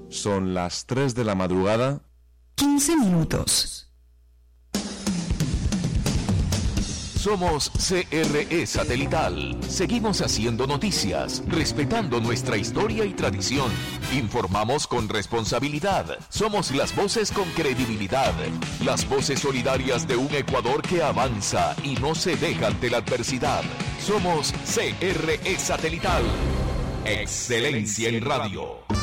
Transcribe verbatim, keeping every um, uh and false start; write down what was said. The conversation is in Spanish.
Son las tres de la madrugada. quince minutos. Somos C R E Satelital. Seguimos haciendo noticias, respetando nuestra historia y tradición. Informamos con responsabilidad. Somos las voces con credibilidad. Las voces solidarias de un Ecuador que avanza y no se deja ante la adversidad. Somos C R E Satelital. Excelencia en radio.